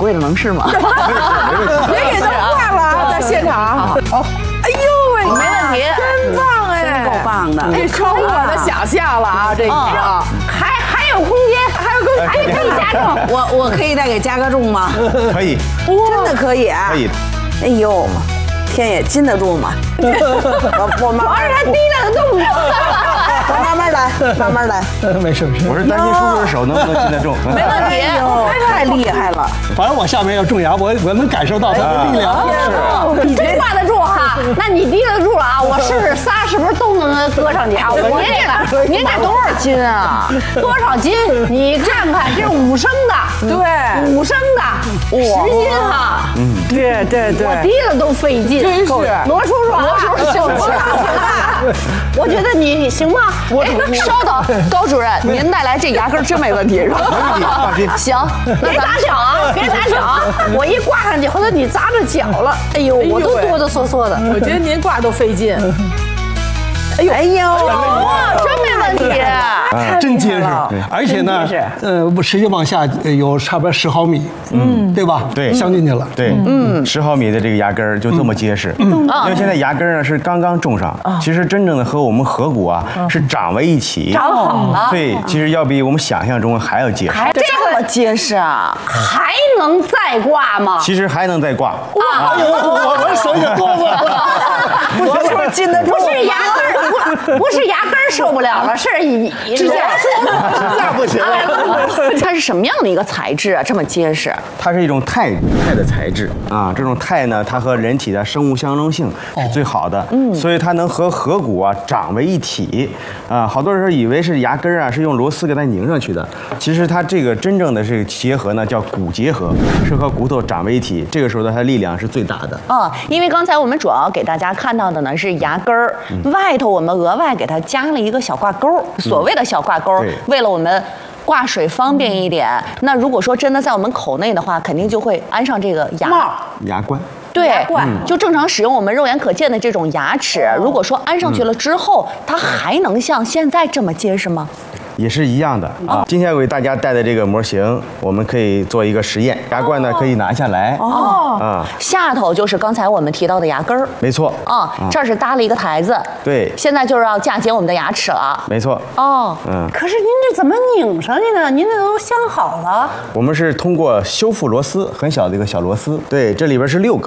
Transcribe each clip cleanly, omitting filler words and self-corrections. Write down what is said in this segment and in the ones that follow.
贵的，能试吗？ 别给他挂了啊，在现场。哦，哎呦喂， 没问题， 真棒哎， 够棒的， 这超乎我的想象了啊，这个还有空间，还可以加重。 我可以再给加个重吗？ 可以， 真的可以啊！ 可以。 哎呦，天也禁得住吗？我慢慢， 他低了的动作。 我慢慢来，慢慢来。 没事没事。 我是担心叔叔的手能不能禁得住。 没问题，太厉害了。 反正我下面要种牙，我能感受到它的力量。 你真挂得住哈？那你低得住了啊！我试试仨是不是都能搁上去啊？您这多少斤啊？多少斤？你看看，这是5升的， 对 ，5升的，10斤哈。 对对对， 我低了都费劲。 真是罗叔叔，罗叔叔行不行？我觉得你行吗？ 稍等，高主任，您带来这牙根真没问题是吧？ 没问题，放心。 行，那别砸脚啊！别砸脚啊！我一挂上去，回头你砸着脚了，哎呦，我都哆哆嗦嗦的。 我觉得您挂都费劲。 哎呦， 哇，真没问题。 真结实，而且呢，实际往下有差不多10毫米，对吧？ 对， 镶进去了。 对，10毫米的这个牙根儿就这么结实。因为现在牙根儿呢是刚刚种上，其实真正的和我们颌骨啊是长为一起， 长好了。 对，其实要比我们想象中还要结实。 这么结实啊！ 还能再挂吗？ 其实还能再挂。 哎呦，我手也哆嗦了。 我是不是禁得住？ 不是牙根儿，不是牙根儿受不了了，是指甲那不行。 它是什么样的一个材质啊？这么结实？ 它是一种钛的材质啊，这种钛呢，它和人体的生物相容性是最好的，所以它能和颌骨啊长为一体啊。好多人以为是牙根啊是用螺丝给它拧上去的，其实它这个真正的这个结合呢叫骨结合，是和骨头长为一体。这个时候呢，它力量是最大的。 因为刚才我们主要给大家看到的呢是牙根儿，外头我们额外给它加了一个小挂钩，所谓的小挂钩，为了我们挂水方便一点。那如果说真的在我们口内的话，肯定就会安上这个牙冠。 对，就正常使用我们肉眼可见的这种牙齿。如果说安上去了之后，它还能像现在这么结实吗？ 也是一样的啊。今天我给大家带的这个模型，我们可以做一个实验。牙冠呢可以拿下来下头就是刚才我们提到的牙根儿， 没错这儿是搭了一个台子， 对， 现在就是要嫁接我们的牙齿了， 没错可是您这怎么拧上去呢？您这都镶好了。 我们是通过修复螺丝，很小的一个小螺丝，对，这里边是6个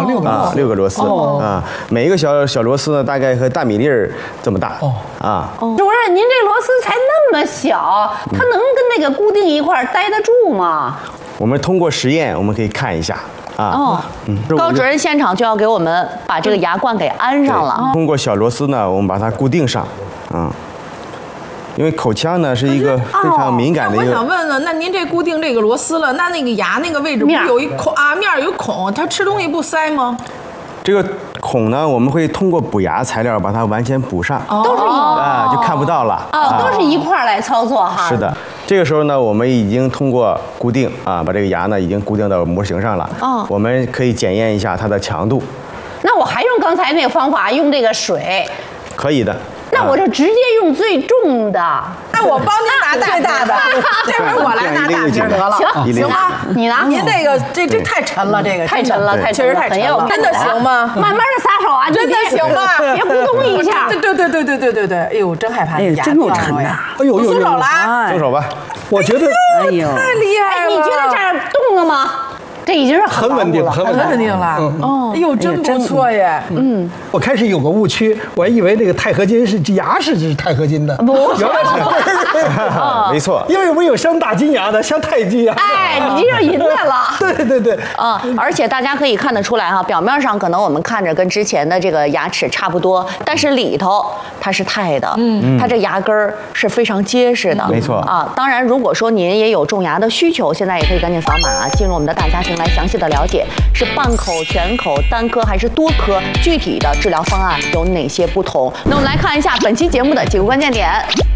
6个螺丝每一个小螺丝呢大概和大米粒儿这么大主任，您这螺丝才那么小，它能跟那个固定一块儿待得住吗？ 我们通过实验，我们可以看一下高主任现场就要给我们把这个牙冠给安上了。 通过小螺丝呢，我们把它固定上因为口腔呢是一个非常敏感的一个。 我想问问，那您这固定这个螺丝了，那个牙那个位置不有一孔啊？面有孔，它吃东西不塞吗？ 这个孔呢，我们会通过补牙材料把它完全补上， 都是就看不到了都是一块儿来操作哈。 是的，这个时候呢，我们已经通过固定把这个牙呢已经固定到模型上了我们可以检验一下它的强度。 那我还用刚才那个方法，用这个水？ 可以的。 那我就直接用最重的。 那我帮您拿最大的，这回我来拿大瓶得了，行吗？ 你拿。 您这个这太沉了，这个太沉了， 确实太沉了，真的行吗？ 慢慢的撒手啊， 真的行吗？ 别咕咚一下。 对，哎呦，真害怕， 真够沉的。 哎呦， 松手了， 松手吧。 我觉得， 哎呦， 太厉害了。 你觉得这儿动了吗？这已经是很稳定， 很稳定了。哎呦，真不错耶。 我开始有个误区，我还以为这个钛合金是牙是钛合金的，原来是没错。 因为我有镶大金牙的，镶钛金牙。 哎，你这就赢来了。 对。 而且大家可以看得出来哈，表面上可能我们看着跟之前的这个牙齿差不多，但是里头它是钛的，它这牙根儿是非常结实的。 没错当然，如果说您也有种牙的需求，现在也可以赶紧扫码进入我们的大家庭来详细的了解，是半口、全口、单颗还是多颗，具体的治疗方案有哪些不同？那我们来看一下本期节目的几个关键点。首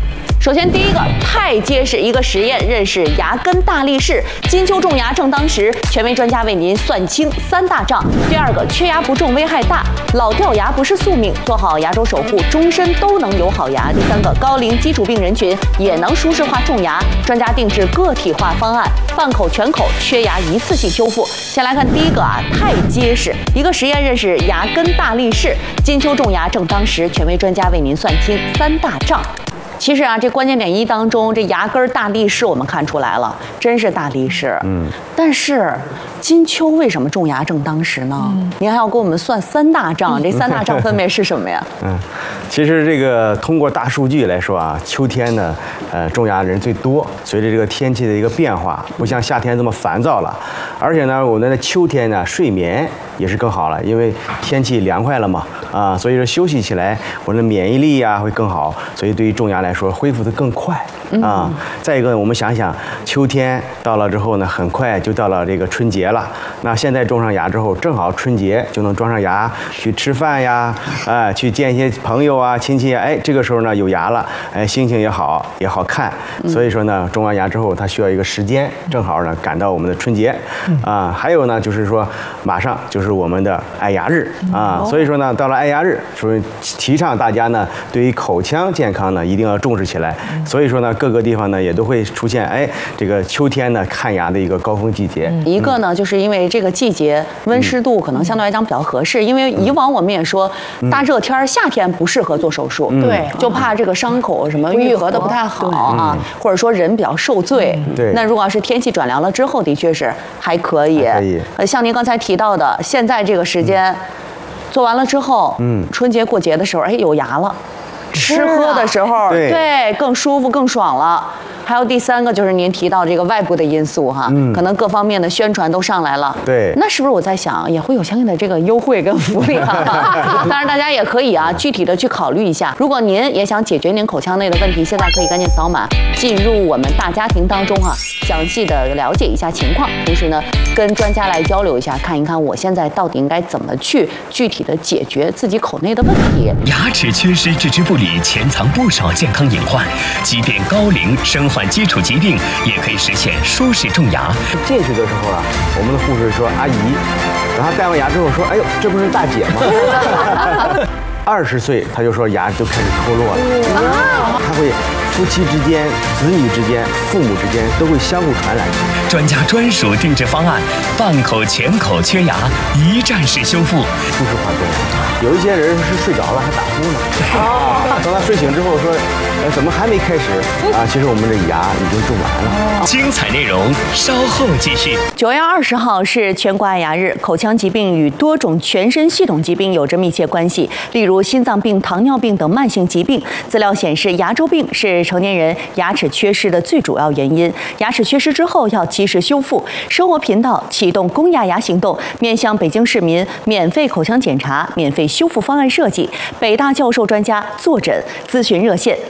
首先第一个太结实，一个实验认识牙根大力士，金秋种牙正当时，权威专家为您算清3大账。第二个缺牙不重危害大，老掉牙不是宿命，做好牙周守护，终身都能有好牙。第三个高龄基础病人群也能舒适化种牙，专家定制个体化方案，半口全口缺牙一次性修复。先来看第一个太结实，一个实验认识牙根大力士，金秋种牙正当时，权威专家为您算清3大账。其实这关键点1当中，这牙根大力士我们看出来了，真是大力士。但是金秋为什么种牙正当时呢？您还要给我们算3大账，这3大账分别是什么呀？ 其实这个通过大数据来说秋天呢，种牙人最多。随着这个天气的一个变化，不像夏天这么烦躁了，而且呢，我们的秋天呢睡眠也是更好了，因为天气凉快了嘛，所以说休息起来我们的免疫力会更好，所以对于种牙来说恢复得更快再一个，我们想想，秋天到了之后呢，很快就到了这个春节了。那现在种上牙之后，正好春节就能装上牙去吃饭呀，去见一些朋友亲戚这个时候呢有牙了，心情也好，也好看。所以说呢，种完牙之后，它需要一个时间，正好呢赶到我们的春节还有呢，就是说马上就是我们的爱牙日所以说呢，到了爱牙日，所以提倡大家呢对于口腔健康呢一定要重视起来。所以说呢，各个地方呢也都会出现这个秋天呢看牙的一个高峰季节。 一个呢，就是因为这个季节温湿度可能相对来讲比较合适，因为以往我们也说大热天夏天不适合做手术， 对， 就怕这个伤口什么愈合的不太好或者说人比较受罪。 对， 那如果要是天气转凉了之后，的确是还可以。像您刚才提到的，现在这个时间做完了之后，春节过节的时候，有牙了。吃喝的时候，对，更舒服更爽了。还有第3个就是您提到这个外部的因素可能各方面的宣传都上来了。 对， 那是不是我在想也会有相应的这个优惠跟福利当然大家也可以具体的去考虑一下。如果您也想解决您口腔内的问题，现在可以赶紧扫码进入我们大家庭当中详细的了解一下情况，同时呢跟专家来交流一下，看一看我现在到底应该怎么去具体的解决自己口内的问题。 牙齿缺失置之不理，潜藏不少健康隐患，即便高龄身患基础疾病，也可以实现舒适种牙。 进去的时候我们的护士说阿姨，等他戴完牙之后说，哎呦，这不是大姐吗？20岁他就说牙就开始脱落了他会夫妻之间、子女之间、父母之间都会相互传染。 专家专属定制方案，半口全口缺牙一站式修复。 舒适化种牙，有一些人是睡着了还打呼呢等他睡醒之后说，怎么还没开始其实我们的牙已经种完了。 精彩内容稍后继续。 9月20号是全国爱牙日，口腔疾病与多种全身系统疾病有着密切关系，例如心脏病、糖尿病等慢性疾病。资料显示，牙周病是成年人牙齿缺失的最主要原因。牙齿缺失之后要及时修复。生活频道启动公亚牙行动，面向北京市民免费口腔检查、免费修复方案设计，北大教授专家坐诊，咨询热线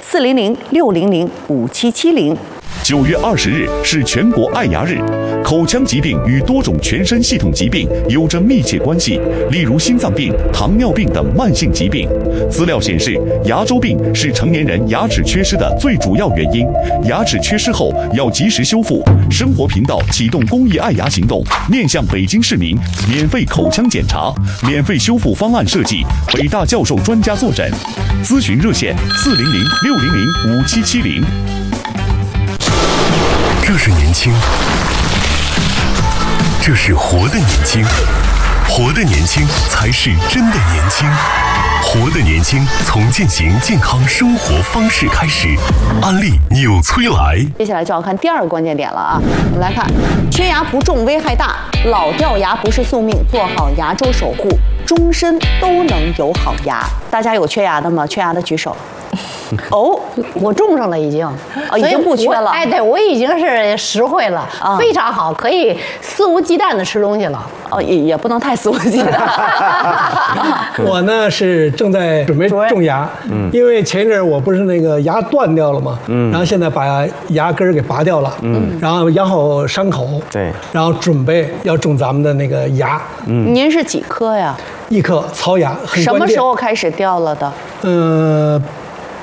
400-600-5770。 9月20日是全国爱牙日，口腔疾病与多种全身系统疾病有着密切关系，例如心脏病、糖尿病等慢性疾病。资料显示，牙周病是成年人牙齿缺失的最主要原因，牙齿缺失后要及时修复。生活频道启动公益爱牙行动，面向北京市民免费口腔检查、免费修复方案设计，北大教授专家坐诊，咨询热线400-600-5770。 这是年轻，这是活的年轻，活的年轻才是真的年轻，活的年轻从践行健康生活方式开始。安利纽崔莱。 接下来就要看第2个关键点了我们来看，缺牙不重危害大，老掉牙不是宿命，做好牙周守护，终身都能有好牙。大家有缺牙的吗？缺牙的举手。 我种上了已经， 已经不缺了。 对，我已经是实惠了，非常好，可以肆无忌惮的吃东西了。 也不能太肆无忌惮。 我呢是正在准备种牙，因为前一阵我不是那个牙断掉了嘛，然后现在把牙根给拔掉了，然后养好伤口， 对， 然后准备要种咱们的那个牙。 您是几颗呀？ 1颗槽牙，很关键。 什么时候开始掉了的？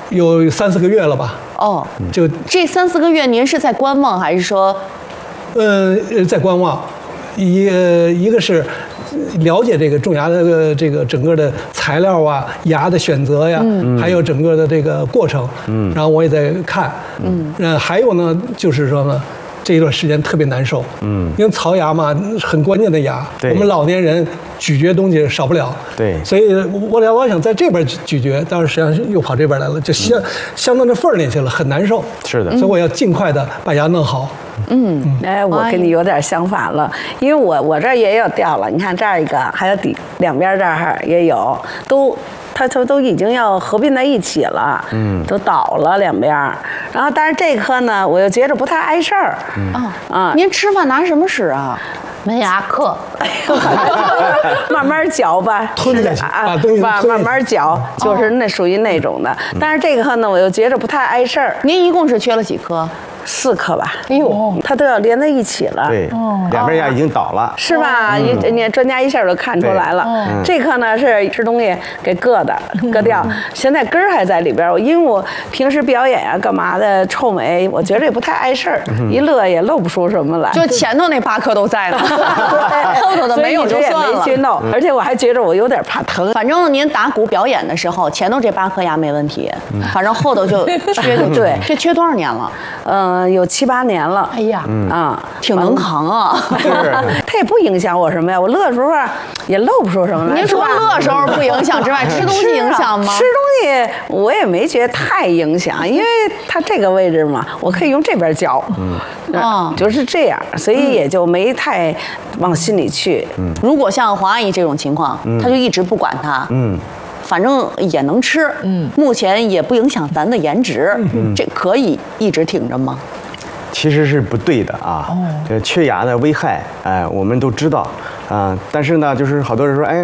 有3-4个月了吧？ 哦， 就这3-4个月您是在观望，还是说？ 在观望。一个是了解这个种牙的这个整个的材料啊，牙的选择呀，还有整个的这个过程，然后我也在看，还有呢，就是说呢，这一段时间特别难受，因为槽牙嘛，很关键的牙，我们老年人咀嚼东西少不了， 对， 所以我老想在这边咀嚼，但是实际上又跑这边来了，就相当的份儿里去了，很难受， 是的， 所以我要尽快的把牙弄好。 我跟你有点相反了，因为我这儿也有掉了，你看这儿一个，还有两边这儿也有，它都已经要合并在一起了，都倒了两边，然后但是这颗呢，我又觉着不太碍事儿， 您吃饭拿什么使啊？ 门牙克， 慢慢嚼吧， 吞下去，把东西慢慢嚼，就是那属于那种的，但是这个呢，我又觉着不太碍事儿。 您一共是缺了几颗 ？4颗吧。哎呦，它都要连在一起了。 对，两边牙已经倒了， 是吧？你专家一下就看出来了。这颗呢是吃东西给割掉，现在根儿还在里边。因为我平时表演呀干嘛的臭美，我觉得也不太碍事儿，一乐也露不出什么来。 就前头那8颗都在呢，后头的没有就算了。 没去弄，而且我还觉得我有点怕疼。 反正您打鼓表演的时候，前头这8颗牙没问题，反正后头就缺就对。 这缺多少年了？ 有7-8年了。 哎呀，挺能扛啊。 它也不影响我什么呀，我乐的时候也露不出什么来。 您除了乐时候不影响之外，吃东西影响吗？ 吃东西我也没觉得太影响，因为它这个位置嘛，我可以用这边嚼，就是这样，所以也就没太往心里去。 如果像黄阿姨这种情况，她就一直不管它，反正也能吃，目前也不影响咱的颜值，这可以一直挺着吗？ 其实是不对的啊。这缺牙的危害，我们都知道啊。但是呢，就是好多人说，